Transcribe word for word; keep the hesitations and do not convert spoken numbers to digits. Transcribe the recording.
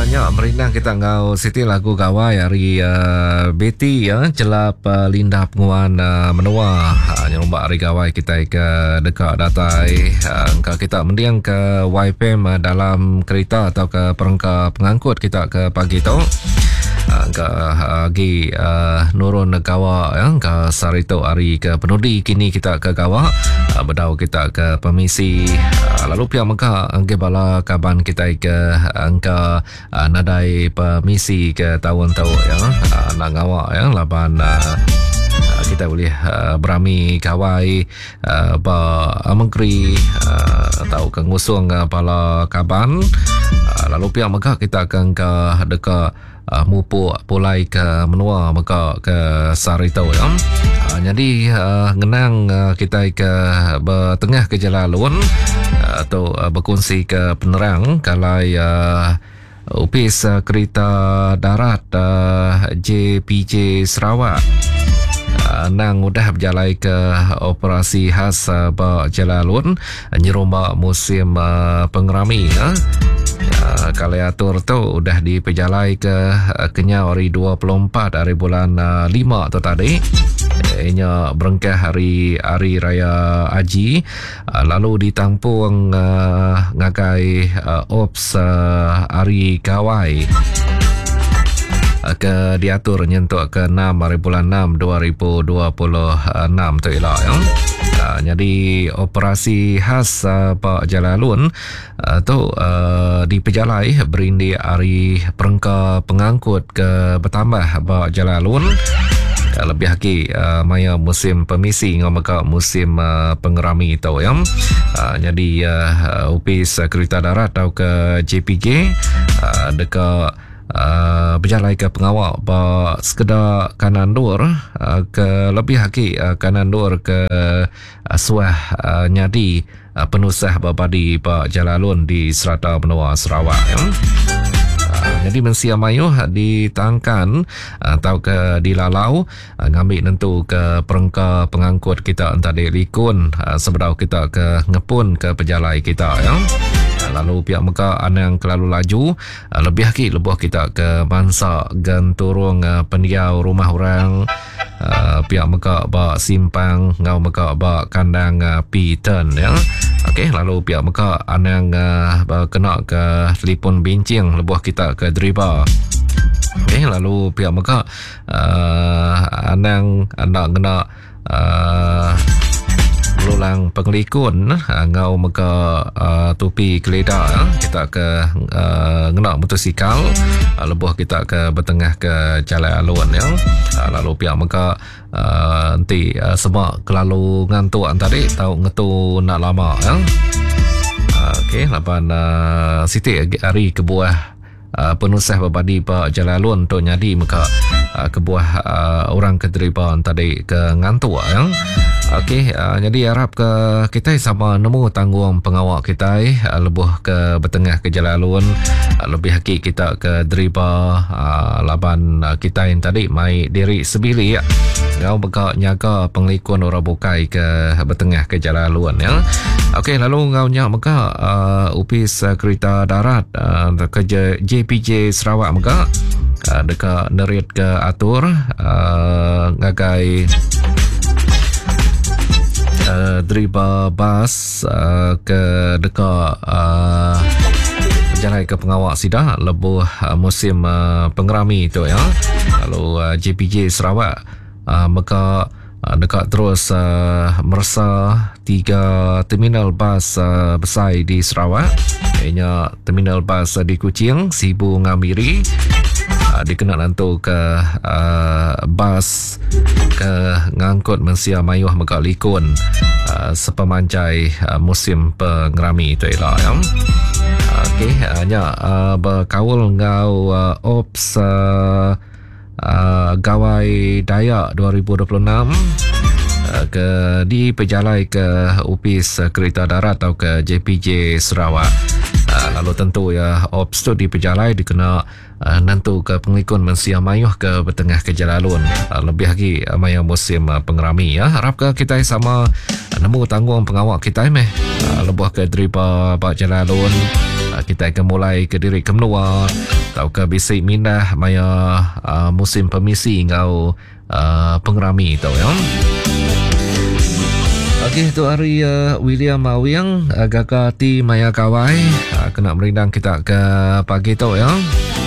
nya merinang kita ngau Siti lagu gawai hari uh, Betty ya celap uh, lindah penguan uh, menua uh, nyombak hari gawai kita ke dekat datai uh, kita mendiang ke Y P M uh, dalam kereta atau ke perangka pengangkut kita ke pagi tu ke agi uh, nurun gawa ya ke sarito hari ke penudi kini kita ke gawa uh, bedau kita ke permisi uh, lalu pihak maka angge bala kaban kita ke angka uh, nadai permisi ke tahun-tahun ya uh, nak gawa ya laban uh, kita boleh uh, berami kawai uh, ba mengkri uh, atau ke ngusung uh, bala kaban uh, lalu pihak maka kita akan ke dekat Uh, mupu pulai ke menua maka ke sarito ya. Uh, jadi uh, ngenang uh, kita ke bertengah ke jalalun uh, atau uh, berkongsi ke penerang kalau uh, upis uh, kereta darat uh, J P J Sarawak uh, nang udah berjalan ke operasi khas uh, Jalalun nyerumba musim uh, pengerami ya. Uh, kalau atur tu udah dipejalai ke uh, kenya hari dua puluh empat hari bulan uh, lima tu tadi ianya berengkah hari hari raya Haji uh, lalu ditampung uh, ngagai uh, ops uh, hari kawai uh, ke diatur nyentuk ke enam hari bulan enam dua ribu dua puluh enam tu ialah ya. Uh, jadi operasi khas uh, Pak Jalalun uh, tu uh, dipejalai berindi hari perangka pengangkut ke bertambah Pak Jalalun uh, lebih lagi uh, maya musim permisi dengan maka musim uh, pengerami tu ya. Uh, jadi uh, upis uh, kereta darat atau ke J P J uh, dekat Uh, berjalan ke pengawal ba sekedar kanan dur uh, ke lebih lagi uh, kanan dur ke uh, suah uh, nyadi uh, penusah babadi Pak Jalalun di Serata Benua Sarawak ya. Uh, jadi mensia mayuh ditangkan atau uh, ke dilalau uh, ngambil nentu ke perangka pengangkut kita entah di likun uh, sebedau kita ke ngepun ke pejalai kita ya. Lalu pihak Mekah anang kelalu laju uh, lebih lagi lebuh kita ke mansak gan turung uh, pendiau rumah orang uh, pihak Mekah bak simpang ngau Mekah bak kandang uh, piton ya. Okey, lalu pihak Mekah anang uh, kena ke telefon bincang lebuh kita ke deriba. Okey, lalu pihak Mekah uh, anang anak kena uh, lulang pengelikun uh, ngau maka uh, tupi keleda uh, kita ke uh, ngenak motosikal uh, lebuh kita ke bertengah ke jalan alun ya. Uh, lalu pihak maka uh, nanti uh, semua kelalu ngantuk tadi tahu ngetu nak lama ya. Uh, Okey, lapan uh, Siti hari kebuah Uh, penusah babadi Pak Jalalun tu nyadi maka uh, kebuah uh, orang kederiba tadi ke ngantuk ya. Okey, uh, jadi harap ke kita sama nemu tanggung pengawal kita uh, lebuh ke bertengah ke Jalalun uh, lebih haki kita ke deriba uh, laban uh, kita yang tadi mai diri sebili ya. Ngau beka nyaga penglikun orang bukai ke bertengah ke Jalalun ya. Okey, lalu ngau nyak maka uh, upis uh, kereta darat uh, ke J P J Sarawak maka uh, dekat nerit ke atur uh, ngagai uh, deriba bas uh, ke dekat uh, berjalan ke pengawal sidah lebuh uh, musim uh, pengerami tu ya. Lalu uh, J P J Sarawak uh, maka uh, dekat terus uh, merasa tiga terminal bas uh, besar di Sarawak. Ianya terminal bas uh, di Kuching, Sibu Ngamiri uh, dikenal nantu ke uh, bas ke ngangkut mensia mayuh maka likun uh, sepemanjai uh, musim pengerami itu ialah ya. Okey, hanya uh, berkawal ngau uh, ops uh, uh, gawai Dayak dua ribu dua puluh enam uh, ke di pejalai ke upis uh, kereta darat atau ke J P J Sarawak. Uh, Lalu tentu ya obstu di pejalai dikena uh, nantu ke pengikun mensia mayuh ke bertengah ke jalalun. Uh, lebih lagi uh, maya musim uh, pengerami ya. Harap ke kita sama uh, nemu tanggung pengawak kita meh. Uh, lebuh ke driba bak jalalun. Uh, kita akan mulai ke diri ke menua. Tau ke bisik mindah maya uh, musim pemisi ngau uh, pengerami tau ya. Okey, tu hari uh, William Awiang uh, gagah ti maya kawai uh, kena merindang kita ke pagi tu ya.